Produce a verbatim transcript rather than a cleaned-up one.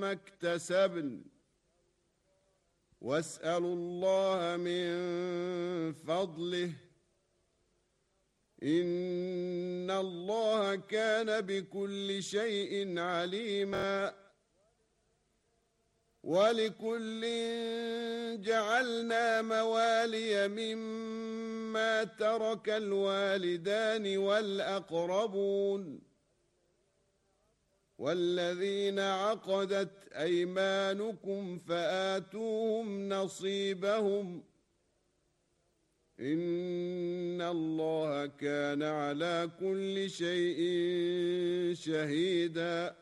ما اكتسبن واسألوا الله من فضله إن الله كان بكل شيء عليما ولكل جعلنا موالي مما ترك الوالدان والأقربون والذين عقدت أيمانكم فآتوهم نصيبهم إن الله كان على كل شيء شهيدا